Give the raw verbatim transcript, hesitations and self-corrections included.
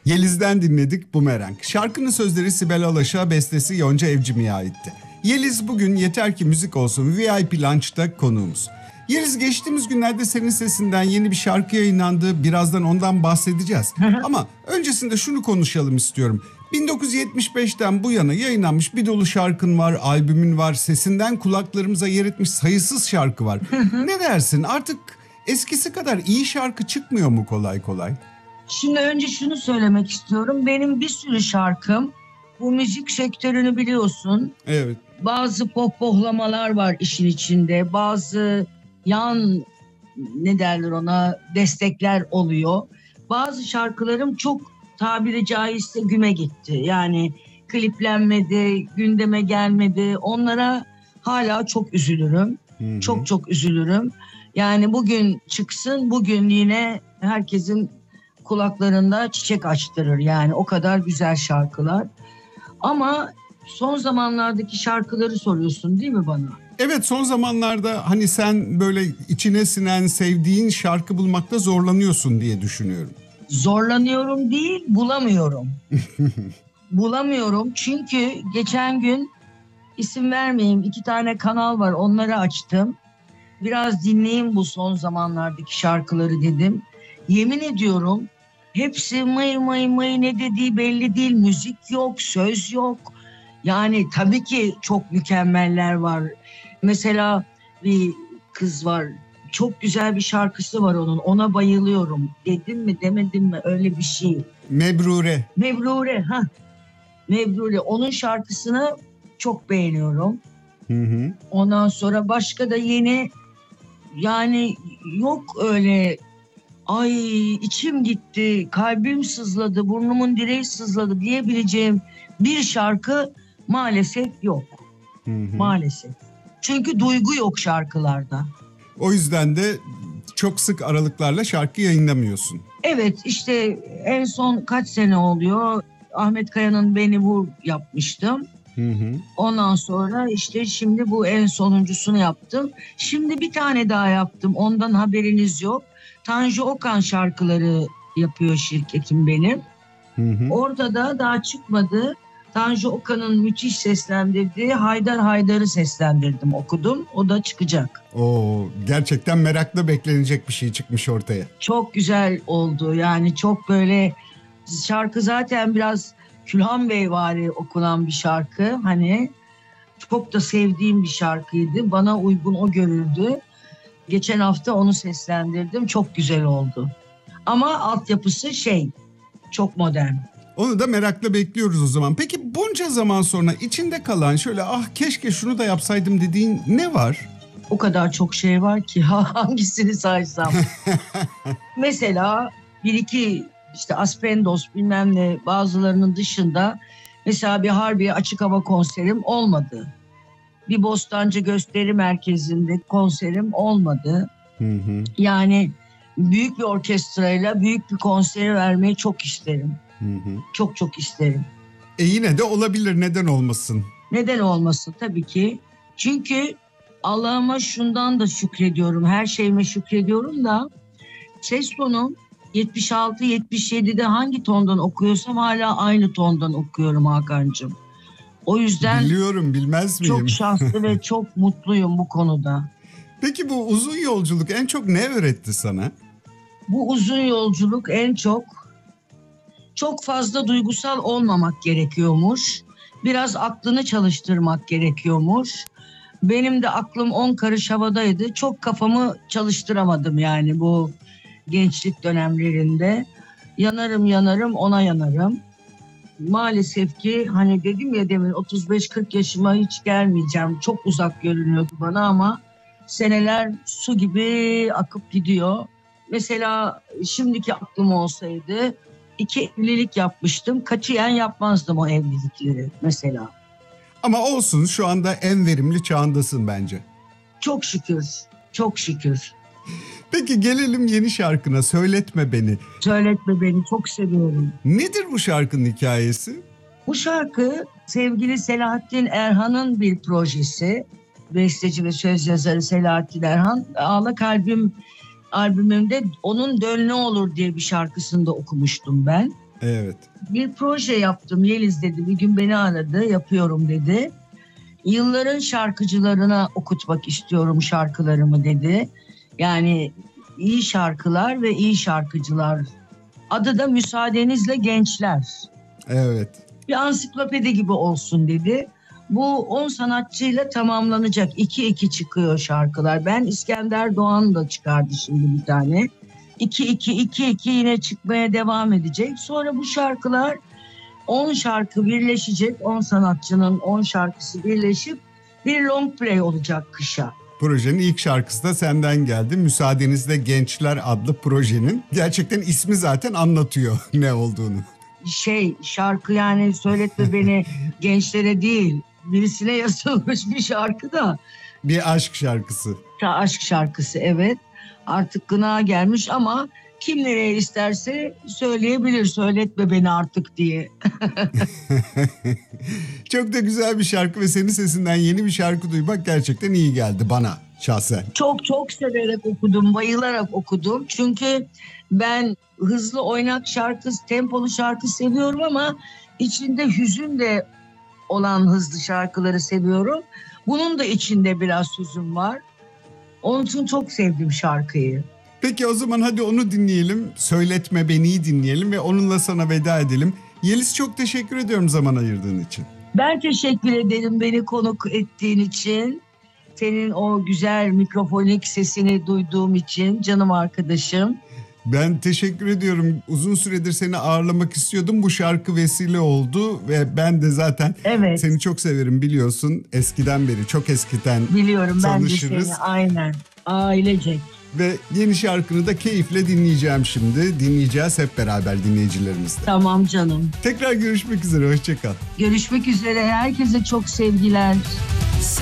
Yeliz'den dinledik Bumerang. Şarkının sözleri Sibel Alaş'a, bestesi Yonca Evcimik'e aitti. Yeliz bugün Yeter Ki Müzik Olsun V I P Lunch'ta konuğumuz. Yeliz, geçtiğimiz günlerde senin sesinden yeni bir şarkı yayınlandı. Birazdan ondan bahsedeceğiz. Ama öncesinde şunu konuşalım istiyorum. bin dokuz yüz yetmiş beşten bu yana yayınlanmış bir dolu şarkın var, albümün var. Sesinden kulaklarımıza yer etmiş sayısız şarkı var. Ne dersin? Artık eskisi kadar iyi şarkı çıkmıyor mu kolay kolay? Şimdi önce şunu söylemek istiyorum. Benim bir sürü şarkım, bu müzik sektörünü biliyorsun. Evet. Bazı pohpohlamalar var işin içinde. Bazı yan, ne derler ona, destekler oluyor. Bazı şarkılarım çok tabiri caizse güme gitti. Yani kliplenmedi, gündeme gelmedi. Onlara hala çok üzülürüm. Hı-hı. Çok çok üzülürüm. Yani bugün çıksın, bugün yine herkesin kulaklarında çiçek açtırır. Yani o kadar güzel şarkılar. Ama son zamanlardaki şarkıları soruyorsun değil mi bana? Evet, son zamanlarda hani sen böyle içine sinen, sevdiğin şarkı bulmakta zorlanıyorsun diye düşünüyorum. Zorlanıyorum değil, bulamıyorum. Bulamıyorum çünkü geçen gün, isim vermeyeyim, iki tane kanal var, onları açtım. Biraz dinleyeyim bu son zamanlardaki şarkıları dedim. Yemin ediyorum hepsi mıy mıy mıy, ne dediği belli değil. Müzik yok, söz yok. Yani tabii ki çok mükemmeller var. Mesela bir kız var, çok güzel bir şarkısı var onun. Ona bayılıyorum. Dedim mi demedim mi, öyle bir şey. Mebrure. Mebrure ha. Mebrure. Onun şarkısını çok beğeniyorum. Hı hı. Ondan sonra başka da yeni, yani yok öyle ay içim gitti, kalbim sızladı, burnumun direği sızladı diyebileceğim bir şarkı maalesef yok. Hı hı. Maalesef. Çünkü duygu yok şarkılarda. O yüzden de çok sık aralıklarla şarkı yayınlamıyorsun. Evet, işte en son kaç sene oluyor? Ahmet Kaya'nın Beni Vur yapmıştım. Hı hı. Ondan sonra işte şimdi bu en sonuncusunu yaptım. Şimdi bir tane daha yaptım. Ondan haberiniz yok. Tanju Okan şarkıları yapıyor şirketim benim. Hı hı. Orada da daha çıkmadı. Tanju Okan'ın müthiş seslendirdiği Haydar Haydar'ı seslendirdim, okudum. O da çıkacak. Oo, gerçekten merakla beklenecek bir şey çıkmış ortaya. Çok güzel oldu. Yani çok böyle, şarkı zaten biraz Külhan Beyvari okunan bir şarkı. Hani çok da sevdiğim bir şarkıydı. Bana uygun o görüldü. Geçen hafta onu seslendirdim. Çok güzel oldu. Ama altyapısı şey, çok modern. Onu da merakla bekliyoruz o zaman. Peki bunca zaman sonra içinde kalan, şöyle ah keşke şunu da yapsaydım dediğin ne var? O kadar çok şey var ki hangisini saysam. Mesela bir iki işte Aspendos bilmem ne, bazılarının dışında mesela bir Harbiye açık hava konserim olmadı. Bir Bostancı gösteri merkezinde konserim olmadı. Hı hı. Yani büyük bir orkestrayla büyük bir konseri vermeyi çok isterim. Hı hı. Çok çok isterim. E yine de olabilir, neden olmasın? Neden olmasın tabii ki. Çünkü Allah'ıma şundan da şükrediyorum. Her şeyime şükrediyorum da ses tonum yetmiş altı yetmiş yedide hangi tondan okuyorsam hala aynı tondan okuyorum Hakan'cığım. O yüzden biliyorum, bilmez miyim? Çok şanslı ve çok mutluyum bu konuda. Peki bu uzun yolculuk en çok ne öğretti sana? Bu uzun yolculuk en çok çok fazla duygusal olmamak gerekiyormuş. Biraz aklını çalıştırmak gerekiyormuş. Benim de aklım on karış havadaydı. Çok kafamı çalıştıramadım yani bu gençlik dönemlerinde. Yanarım yanarım ona yanarım. Maalesef ki hani dedim ya demin, otuz beş kırk yaşıma hiç gelmeyeceğim. Çok uzak görünüyordu bana ama seneler su gibi akıp gidiyor. Mesela şimdiki aklım olsaydı iki evlilik yapmıştım. Katiyen yapmazdım o evlilikleri mesela. Ama olsun, şu anda en verimli çağındasın bence. Çok şükür, çok şükür. Peki gelelim yeni şarkına, Söyletme Beni. Söyletme Beni çok seviyorum. Nedir bu şarkının hikayesi? Bu şarkı sevgili Selahattin Erhan'ın bir projesi. Besteci ve söz yazarı Selahattin Erhan. Ağla Kalbim albümümde onun Dön Ne Olur diye bir şarkısını da okumuştum ben. Evet. Bir proje yaptım. Yeliz dedi. Bir gün beni aradı. Yapıyorum dedi. Yılların şarkıcılarına okutmak istiyorum şarkılarımı dedi. Yani iyi şarkılar ve iyi şarkıcılar. Adı da Müsaadenizle Gençler. Evet. Bir ansiklopedi gibi olsun dedi. Bu on sanatçıyla tamamlanacak. İki iki çıkıyor şarkılar. Ben İskender Doğan da çıkardı şimdi bir tane. İki iki iki iki yine çıkmaya devam edecek. Sonra bu şarkılar on şarkı birleşecek. on sanatçının on şarkısı birleşip bir long play olacak kışa. Projenin ilk şarkısı da senden geldi. Müsaadenizle Gençler adlı projenin. Gerçekten ismi zaten anlatıyor ne olduğunu. Şey şarkı yani söyletme beni gençlere değil. Birisine yazılmış bir şarkı da. Bir aşk şarkısı. Aşk şarkısı evet. Artık gına gelmiş ama kim nereye isterse söyleyebilir. Söyletme beni artık diye. Çok da güzel bir şarkı ve senin sesinden yeni bir şarkı duymak gerçekten iyi geldi bana şahsen. Çok çok severek okudum, bayılarak okudum. Çünkü ben hızlı oynak şarkı, tempolu şarkı seviyorum ama içinde hüzün de olan hızlı şarkıları seviyorum. Bunun da içinde biraz hüzün var. Onun için çok sevdim şarkıyı. Peki o zaman hadi onu dinleyelim. Söyletme Beni'yi dinleyelim ve onunla sana veda edelim. Yeliz çok teşekkür ediyorum zaman ayırdığın için. Ben teşekkür ederim beni konuk ettiğin için. Senin o güzel mikrofonik sesini duyduğum için canım arkadaşım. Ben teşekkür ediyorum. Uzun süredir seni ağırlamak istiyordum. Bu şarkı vesile oldu ve ben de zaten evet. Seni çok severim biliyorsun. Eskiden beri, çok eskiden biliyorum tanışırız. Ben de seni aynen. Ailecek. Ve yeni şarkını da keyifle dinleyeceğim şimdi. Dinleyeceğiz hep beraber dinleyicilerimizle. Tamam canım. Tekrar görüşmek üzere, hoşça kal. Görüşmek üzere. Herkese çok sevgiler.